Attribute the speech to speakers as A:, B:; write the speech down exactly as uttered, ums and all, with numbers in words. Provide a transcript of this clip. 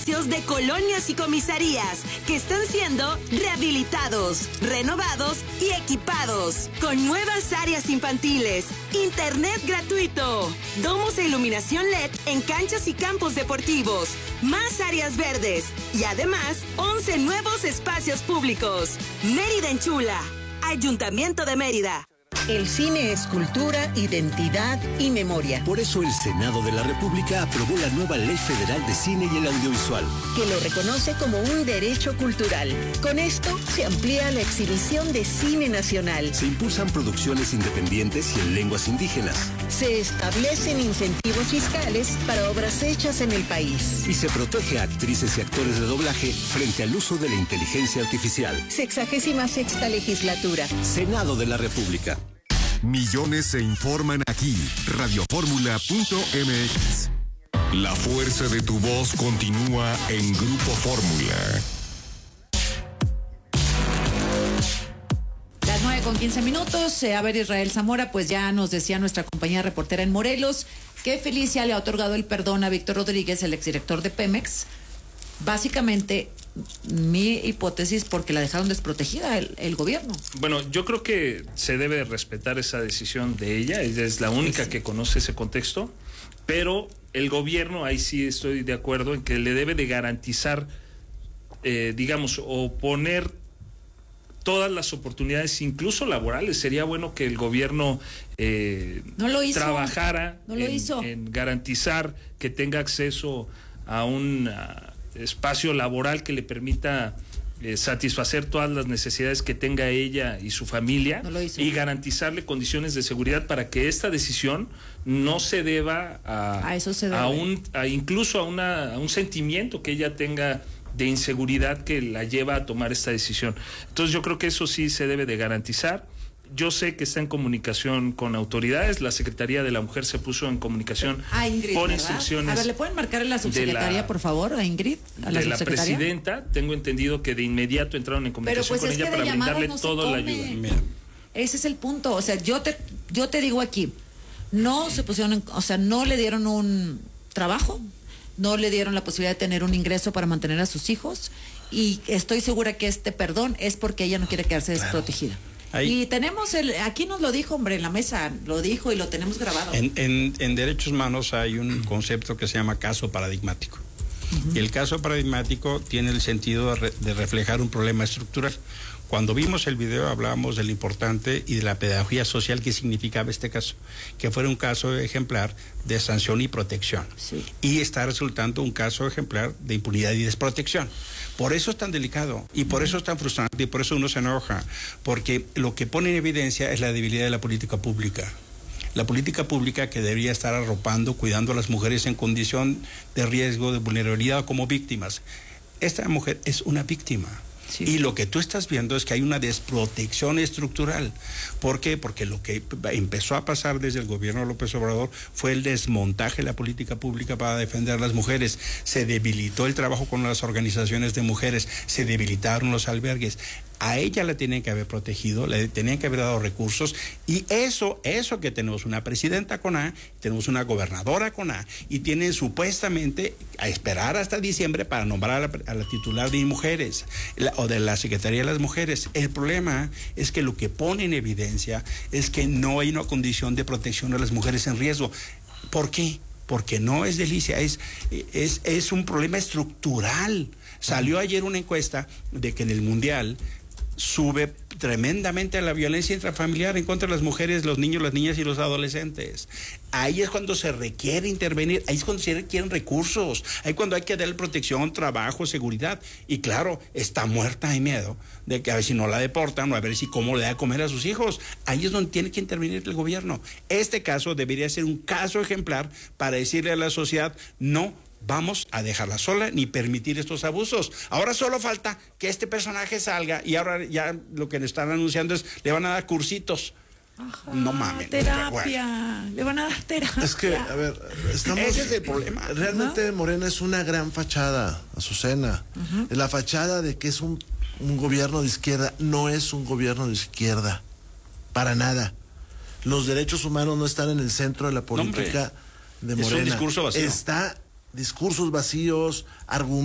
A: espacios de colonias y comisarías que están siendo rehabilitados, renovados y equipados con nuevas áreas infantiles, internet gratuito, domos e iluminación L E D en canchas y campos deportivos, más áreas verdes y además once nuevos espacios públicos. Mérida enchula. Ayuntamiento de Mérida.
B: El cine es cultura, identidad y memoria.
C: Por eso el Senado de la República aprobó la nueva Ley Federal de Cine y el Audiovisual,
B: que lo reconoce como un derecho cultural. Con esto se amplía la exhibición de cine nacional.
C: Se impulsan producciones independientes y en lenguas indígenas.
B: Se establecen incentivos fiscales para obras hechas en el país.
C: Y se protege a actrices y actores de doblaje frente al uso de la inteligencia artificial.
B: Sexagésima sexta legislatura.
C: Senado de la República.
D: Millones se informan aquí. radio fórmula punto m x. La fuerza de tu voz continúa en Grupo Fórmula.
E: Las nueve con quince minutos. A ver, Israel Zamora, pues ya nos decía nuestra compañera reportera en Morelos que Felicia le ha otorgado el perdón a Víctor Rodríguez, el exdirector de Pemex. Básicamente, mi hipótesis, porque la dejaron desprotegida el, el gobierno.
F: Bueno, yo creo que se debe respetar esa decisión de ella, ella es la única que conoce ese contexto, pero el gobierno, ahí sí estoy de acuerdo en que le debe de garantizar, eh, digamos, o poner todas las oportunidades, incluso laborales. Sería bueno que el gobierno eh,
E: no lo hizo.
F: trabajara
E: no lo
F: en,
E: hizo.
F: en garantizar que tenga acceso a un a, espacio laboral que le permita eh, satisfacer todas las necesidades que tenga ella y su familia,
E: no lo hizo.
F: Y garantizarle condiciones de seguridad para que esta decisión no se deba a,
E: a, eso se debe.
F: a un a incluso a una a un sentimiento que ella tenga de inseguridad que la lleva a tomar esta decisión. Entonces yo creo que eso sí se debe de garantizar. Yo sé que está en comunicación con autoridades, la Secretaría de la Mujer se puso en comunicación
E: a Ingrid,
F: por
E: ¿verdad?
F: instrucciones.
E: A ver, ¿le pueden marcar a la subsecretaria, la, por favor, a Ingrid? A la
F: de la
E: subsecretaria.
F: Presidenta, tengo entendido que de inmediato entraron en comunicación
E: pues
F: con
E: es
F: ella
E: que
F: para brindarle
E: no
F: toda la ayuda.
E: Mira. Ese es el punto, o sea, yo te, yo te digo aquí, no se pusieron, en, o sea, no le dieron un trabajo, no le dieron la posibilidad de tener un ingreso para mantener a sus hijos, y estoy segura que este perdón es porque ella no quiere quedarse
G: claro.
E: desprotegida.
G: Ahí.
E: Y tenemos, el aquí nos lo dijo, hombre, en la mesa, lo dijo y lo tenemos grabado.
G: En, en, en derechos humanos hay un concepto que se llama caso paradigmático. Uh-huh. Y el caso paradigmático tiene el sentido de, re, de reflejar un problema estructural. Cuando vimos el video hablábamos de lo importante y de la pedagogía social que significaba este caso, que fuera un caso ejemplar de sanción y protección.
E: Sí.
G: Y está resultando un caso ejemplar de impunidad y desprotección. Por eso es tan delicado y por eso es tan frustrante y por eso uno se enoja, porque lo que pone en evidencia es la debilidad de la política pública. La política pública que debería estar arropando, cuidando a las mujeres en condición de riesgo, de vulnerabilidad como víctimas. Esta mujer es una víctima. Sí. Y lo que tú estás viendo es que hay una desprotección estructural. ¿Por qué? Porque lo que empezó a pasar desde el gobierno de López Obrador fue el desmontaje de la política pública para defender a las mujeres. Se debilitó el trabajo con las organizaciones de mujeres, se debilitaron los albergues. A ella la tienen que haber protegido, le tenían que haber dado recursos, y eso, eso que tenemos una presidenta con A, tenemos una gobernadora con A, y tienen supuestamente a esperar hasta diciembre para nombrar a la, a la titular de mujeres, la, o de la Secretaría de las Mujeres. El problema es que lo que pone en evidencia es que no hay una condición de protección a las mujeres en riesgo. ¿Por qué? Porque no es delicia, es, es, es un problema estructural. Salió ayer una encuesta de que en el Mundial sube tremendamente la violencia intrafamiliar en contra de las mujeres, los niños, las niñas y los adolescentes. Ahí es cuando se requiere intervenir, ahí es cuando se requieren recursos, ahí es cuando hay que darle protección, trabajo, seguridad. Y claro, está muerta de miedo de que a ver si no la deportan o a ver si cómo le da a comer a sus hijos. Ahí es donde tiene que intervenir el gobierno. Este caso debería ser un caso ejemplar para decirle a la sociedad, no vamos a dejarla sola ni permitir estos abusos. Ahora solo falta que este personaje salga y ahora ya lo que le están anunciando es le van a dar cursitos.
E: Ajá,
G: no mames.
E: Terapia. Bueno. Le van a dar terapia.
H: Es que, a ver, estamos,
G: ese es el problema.
H: Realmente ¿no? Morena es una gran fachada, Azucena. Uh-huh. La fachada de que es un, un gobierno de izquierda. No es un gobierno de izquierda. Para nada. Los derechos humanos no están en el centro de la política no, de Morena.
G: Es un discurso vacío.
H: Está discursos vacíos, argumentos.